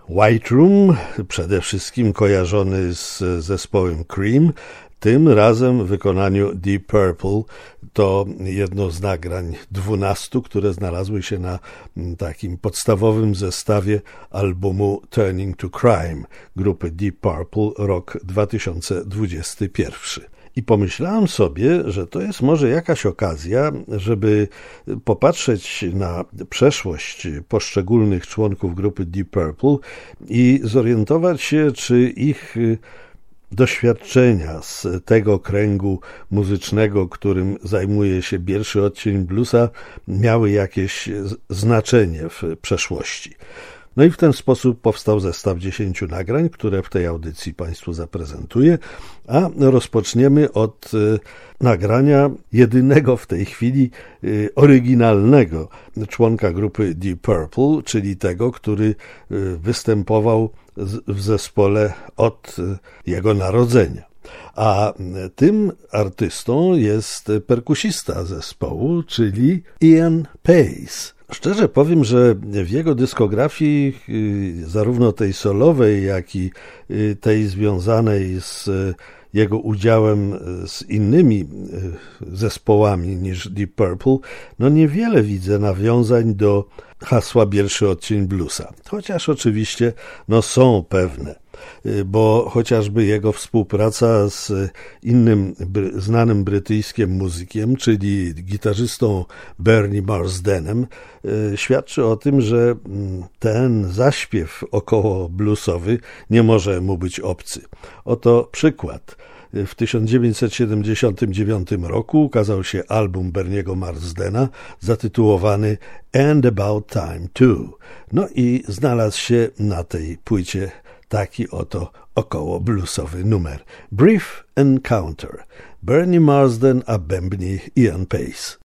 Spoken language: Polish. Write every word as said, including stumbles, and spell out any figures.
White Room, przede wszystkim kojarzony z zespołem Cream, tym razem w wykonaniu Deep Purple. To jedno z nagrań dwunastu, które znalazły się na takim podstawowym zestawie albumu Turning to Crime grupy Deep Purple, rok dwa tysiące dwudziesty pierwszy. I pomyślałem sobie, że to jest może jakaś okazja, żeby popatrzeć na przeszłość poszczególnych członków grupy Deep Purple i zorientować się, czy ich doświadczenia z tego kręgu muzycznego, którym zajmuje się pierwszy odcień bluesa, miały jakieś znaczenie w przeszłości. No i w ten sposób powstał zestaw dziesięciu nagrań, które w tej audycji Państwu zaprezentuję, a rozpoczniemy od nagrania jedynego w tej chwili oryginalnego członka grupy Deep Purple, czyli tego, który występował w zespole od jego narodzenia. A tym artystą jest perkusista zespołu, czyli Ian Paice. Szczerze powiem, że w jego dyskografii, zarówno tej solowej, jak i tej związanej z jego udziałem z innymi zespołami niż Deep Purple, no niewiele widzę nawiązań do hasła pierwszy odcień bluesa. Chociaż oczywiście no są pewne, bo chociażby jego współpraca z innym znanym brytyjskim muzykiem, czyli gitarzystą Bernie Marsdenem, świadczy o tym, że ten zaśpiew około bluesowy nie może mu być obcy. Oto przykład. W tysiąc dziewięćset siedemdziesiątym dziewiątym roku ukazał się album Berniego Marsdena zatytułowany And About Time Too. No i znalazł się na tej płycie taki oto około bluesowy numer. Brief Encounter. Bernie Marsden a bębni Ian Paice.